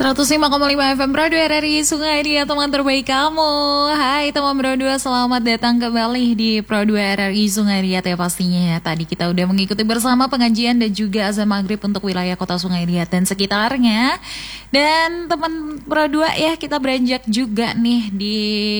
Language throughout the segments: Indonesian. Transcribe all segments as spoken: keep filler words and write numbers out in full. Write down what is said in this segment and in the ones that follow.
seratus lima koma lima F M Pro dua R R I Sungai Dia, teman terbaik kamu. Hai teman Pro dua, selamat datang kembali di Pro dua R R I Sungai Dia ya pastinya ya. Tadi kita udah mengikuti bersama pengajian dan juga azan maghrib untuk wilayah kota Sungai Dia dan sekitarnya. Dan teman Pro dua ya, kita beranjak juga nih di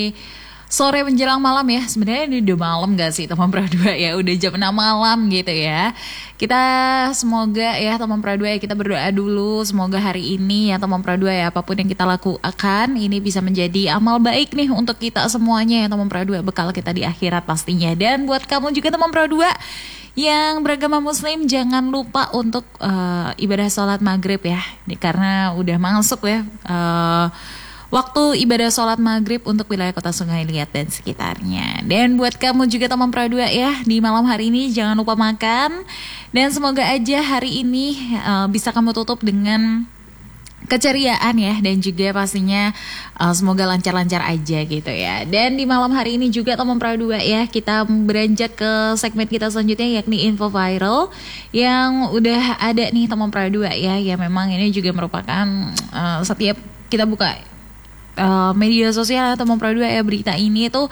sore menjelang malam ya. Sebenarnya ini udah malam gak sih teman Pro dua ya, udah jam enam malam gitu ya. Kita semoga ya teman Pro dua ya, kita berdoa dulu semoga hari ini ya teman Pro dua ya, apapun yang kita lakukan ini bisa menjadi amal baik nih untuk kita semuanya ya teman Pro dua, bekal kita di akhirat pastinya. Dan buat kamu juga teman Pro dua yang beragama muslim, jangan lupa untuk uh, ibadah sholat maghrib ya, ini karena udah masuk ya uh, waktu ibadah sholat maghrib untuk wilayah kota Sungai Liat dan sekitarnya. Dan buat kamu juga teman Pro dua ya, di malam hari ini jangan lupa makan. Dan semoga aja hari ini uh, bisa kamu tutup dengan keceriaan ya. Dan juga pastinya uh, semoga lancar-lancar aja gitu ya. Dan di malam hari ini juga teman Pro dua ya, kita beranjak ke segmen kita selanjutnya, yakni info viral yang udah ada nih teman Pro dua ya. Ya memang ini juga merupakan uh, setiap kita buka Uh, media sosial ya teman Pro dua ya, berita ini tuh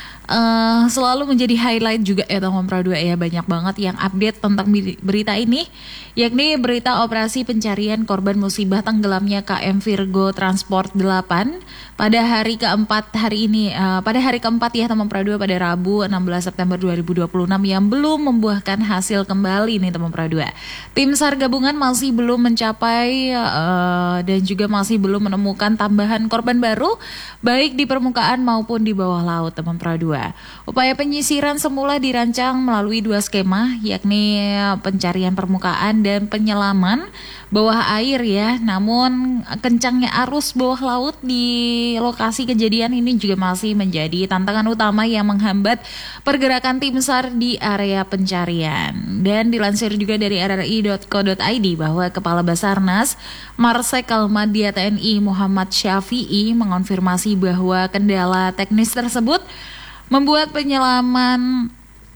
uh, selalu menjadi highlight juga ya teman Pro dua ya. Banyak banget yang update tentang berita ini, yakni berita operasi pencarian korban musibah tenggelamnya K M Virgo Transport delapan pada hari keempat hari ini uh, pada hari keempat ya teman Pro dua, pada Rabu enam belas September dua ribu dua puluh enam, yang belum membuahkan hasil kembali nih teman Pro dua. Tim SAR gabungan masih belum mencapai uh, dan juga masih belum menemukan tambahan korban baru baik di permukaan maupun di bawah laut teman Pro dua. Upaya penyisiran semula dirancang melalui dua skema, yakni pencarian permukaan dan penyelaman bawah air ya. Namun kencangnya arus bawah laut di lokasi kejadian ini juga masih menjadi tantangan utama yang menghambat pergerakan tim SAR di area pencarian. Dan dilansir juga dari r r i dot co dot i d bahwa Kepala Basarnas Marsikal Madya T N I Muhammad Syafi'i mengonfirmasi bahwa kendala teknis tersebut membuat penyelaman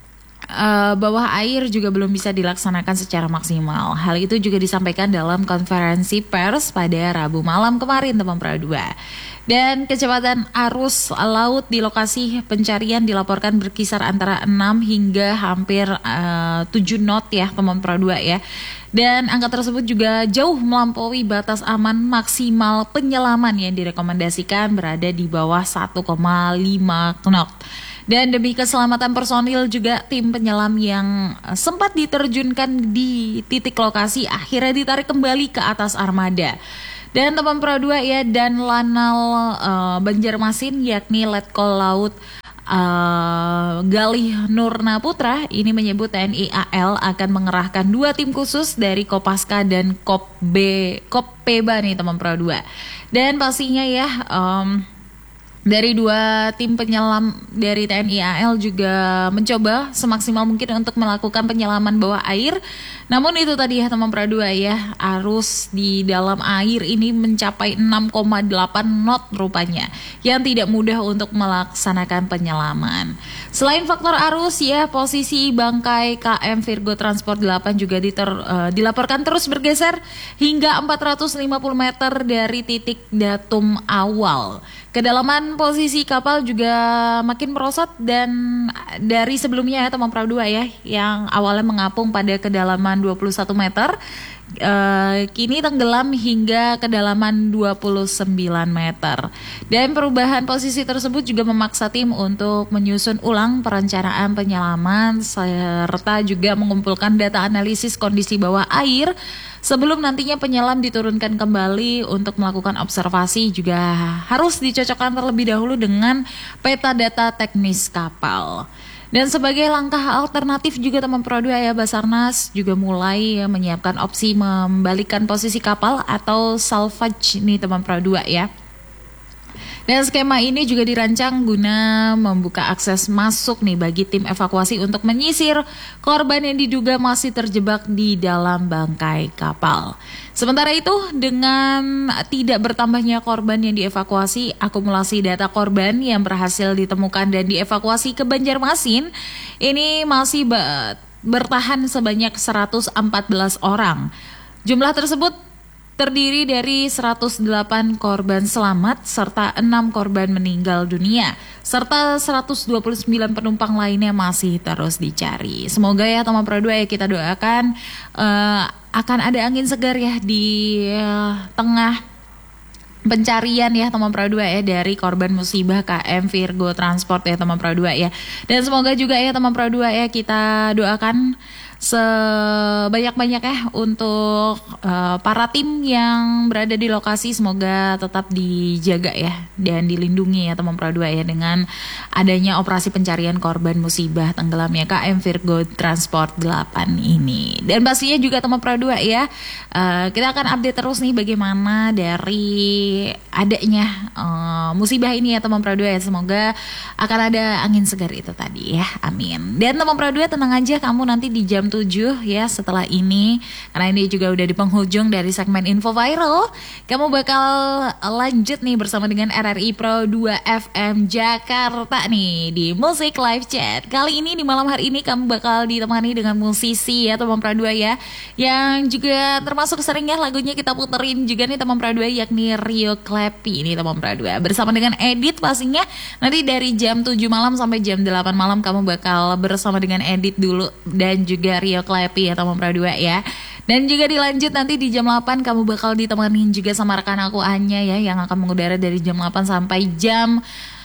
Uh, bawah air juga belum bisa dilaksanakan secara maksimal. Hal itu juga disampaikan dalam konferensi pers pada Rabu malam kemarin teman Pro dua. Dan kecepatan arus laut di lokasi pencarian dilaporkan berkisar antara enam hingga hampir uh, tujuh knot ya teman Pro dua ya. Dan angka tersebut juga jauh melampaui batas aman maksimal penyelaman yang direkomendasikan berada di bawah satu koma lima knot. Dan demi keselamatan personil juga, tim penyelam yang sempat diterjunkan di titik lokasi akhirnya ditarik kembali ke atas armada. Dan teman Pro dua ya, dan Lanal uh, Banjarmasin yakni Letkol Laut uh, Galih Nurna Putra ini menyebut T N I A L akan mengerahkan dua tim khusus dari Kopaska dan Kop B Kopeba nih teman Pro dua. Dan pastinya ya um, dari dua tim penyelam dari T N I A L juga mencoba semaksimal mungkin untuk melakukan penyelaman bawah air. Namun itu tadi ya teman Pro dua ya, arus di dalam air ini mencapai enam koma delapan knot rupanya, yang tidak mudah untuk melaksanakan penyelaman. Selain faktor arus ya, posisi bangkai K M Virgo Transport delapan juga diter, uh, dilaporkan terus bergeser hingga empat ratus lima puluh meter dari titik datum awal. Kedalaman posisi kapal juga makin merosot, dan dari sebelumnya ya teman Pro dua ya, yang awalnya mengapung pada kedalaman dua puluh satu meter, uh, kini tenggelam hingga kedalaman dua puluh sembilan meter. Dan perubahan posisi tersebut juga memaksa tim untuk menyusun ulang perencanaan penyelaman serta juga mengumpulkan data analisis kondisi bawah air sebelum nantinya penyelam diturunkan kembali untuk melakukan observasi. Juga harus dicocokkan terlebih dahulu dengan peta data teknis kapal. Dan sebagai langkah alternatif juga teman Pro dua ya, Basarnas juga mulai ya, menyiapkan opsi membalikan posisi kapal atau salvage nih teman Pro dua ya. Dan skema ini juga dirancang guna membuka akses masuk nih bagi tim evakuasi untuk menyisir korban yang diduga masih terjebak di dalam bangkai kapal. Sementara itu, dengan tidak bertambahnya korban yang dievakuasi, akumulasi data korban yang berhasil ditemukan dan dievakuasi ke Banjarmasin ini masih bertahan sebanyak seratus empat belas orang. Jumlah tersebut terdiri dari seratus delapan korban selamat serta enam korban meninggal dunia, serta seratus dua puluh sembilan penumpang lainnya masih terus dicari. Semoga ya teman Pro dua ya, kita doakan uh, akan ada angin segar ya di uh, tengah pencarian ya teman Pro dua ya dari korban musibah K M Virgo Transport ya teman Pro dua ya. Dan semoga juga ya teman Pro dua ya, kita doakan sebanyak-banyak ya untuk uh, para tim yang berada di lokasi, semoga tetap dijaga ya dan dilindungi ya teman Pro dua ya dengan adanya operasi pencarian korban musibah tenggelamnya K M Virgo Transport delapan ini. Dan pastinya juga teman Pro dua ya, uh, kita akan update terus nih bagaimana dari adanya uh, musibah ini ya teman Pro dua ya. Semoga akan ada angin segar itu tadi ya, amin. Dan teman Pro dua tenang aja, kamu nanti di jam tujuh ya setelah ini, karena ini juga udah di penghujung dari segmen Info Viral, kamu bakal lanjut nih bersama dengan R R I Pro dua F M Jakarta nih di Musik Live Chat. Kali ini di malam hari ini kamu bakal ditemani dengan musisi ya teman Pro dua ya, yang juga termasuk seringnya lagunya kita puterin juga nih teman Pro dua, yakni Rio Klepi ini teman Pro dua bersama dengan Edit. Pastinya nanti dari jam tujuh malam sampai jam delapan malam kamu bakal bersama dengan Edit dulu dan juga Rio Klepi ya teman Pro dua ya. Dan juga dilanjut nanti di jam delapan kamu bakal ditemenin juga sama rekan aku Anya ya, yang akan mengudara dari jam delapan sampai jam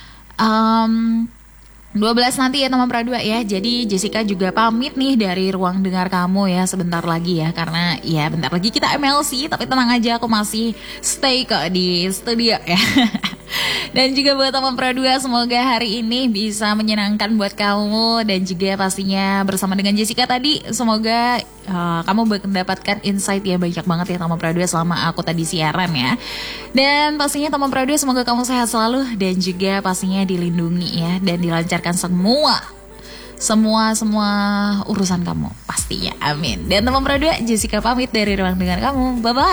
um, dua belas nanti ya teman Pro dua ya. Jadi Jessica juga pamit nih dari ruang dengar kamu ya sebentar lagi ya, karena ya bentar lagi kita M L C, tapi tenang aja aku masih stay kok di studio ya. Dan juga buat teman Pro dua, semoga hari ini bisa menyenangkan buat kamu, dan juga pastinya bersama dengan Jessica tadi, semoga uh, kamu mendapatkan insight ya banyak banget ya teman Pro dua selama aku tadi siaran ya. Dan pastinya teman Pro dua, semoga kamu sehat selalu dan juga pastinya dilindungi ya, dan dilancarkan semua semua semua urusan kamu pastinya, amin. Dan teman Pro dua, Jessica pamit dari ruang dengar kamu, bye bye.